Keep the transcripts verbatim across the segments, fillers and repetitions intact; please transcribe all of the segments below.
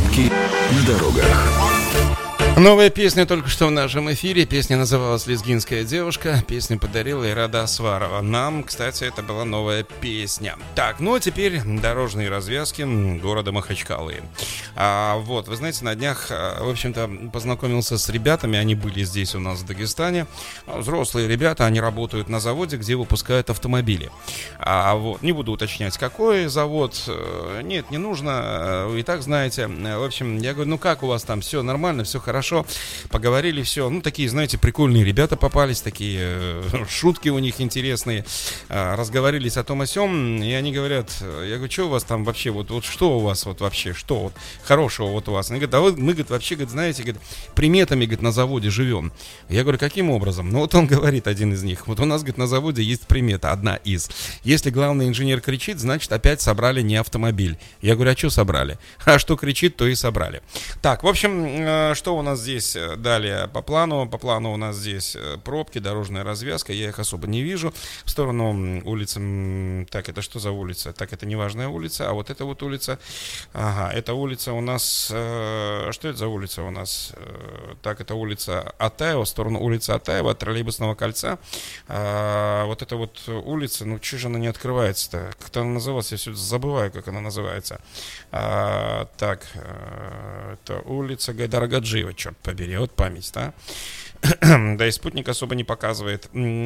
Пробки на дорогах. Новая песня только что в нашем эфире. Песня называлась «Лезгинская девушка». Песню подарила Ирада Асварова. Нам, кстати, это была новая песня. Так, ну а теперь дорожные развязки города Махачкалы. А, вот, вы знаете, на днях, в общем-то, познакомился с ребятами. Они были здесь у нас в Дагестане. Взрослые ребята, они работают на заводе, где выпускают автомобили. А, вот, не буду уточнять, какой завод. Нет, не нужно. Вы и так знаете. В общем, я говорю, ну как у вас там? Все нормально, все хорошо. Поговорили, все. Ну, такие, знаете, прикольные ребята попались, такие э, шутки у них интересные. Э, разговорились о том о сём, и они говорят, я говорю, что у вас там вообще, вот, вот что у вас вот вообще, что вот хорошего вот у вас? Они говорят, да вот мы, говорит, вообще, говорит, знаете, говорит, приметами, говорит, на заводе живем. Я говорю, каким образом? Ну, вот он говорит, один из них, вот у нас, говорит, на заводе есть примета, одна из. Если главный инженер кричит, значит, опять собрали не автомобиль. Я говорю, а что собрали? А что кричит, то и собрали. Так, в общем, э, что у нас здесь далее по плану. По плану у нас здесь пробки, дорожная развязка. Я их особо не вижу. В сторону улицы... Так, это что за улица? Так, это не важная улица. А вот эта вот улица... Ага, это улица у нас... Что это за улица у нас? Так, это улица Атаева. В сторону улицы Атаева от троллейбусного кольца. Вот эта вот улица... Ну, что же она не открывается-то? Как-то она называлась? Я все забываю, как она называется. Так, это улица Гайдара Гаджиева. Черт побери, вот память, да? Да и спутник особо не показывает.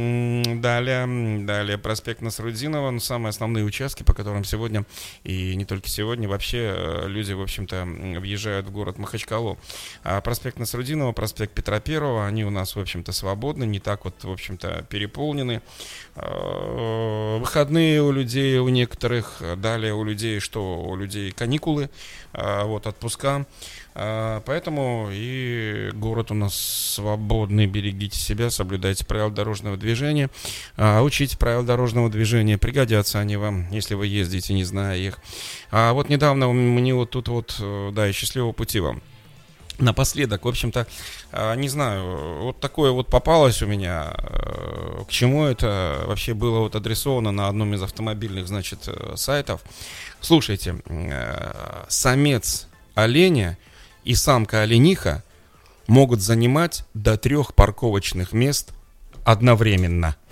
Далее, далее проспект Насруддинова. Ну, самые основные участки, по которым сегодня, и не только сегодня, вообще люди, в общем-то, въезжают в город Махачкалу. А проспект Насруддинова, проспект Петра Первого, они у нас, в общем-то, свободны, не так вот, в общем-то, переполнены. Выходные у людей, у некоторых. Далее у людей, что? У людей каникулы, вот, отпуска. Поэтому и город у нас свободный. Берегите себя, соблюдайте правила дорожного движения, учите правила дорожного движения, пригодятся они вам, если вы ездите, не зная их. А вот недавно мне вот тут вот, да, и счастливого пути вам. Напоследок, в общем-то, не знаю, вот такое вот попалось у меня. К чему это вообще было вот адресовано на одном из автомобильных, значит, сайтов. Слушайте, самец оленя и самка олениха могут занимать до трех парковочных мест одновременно.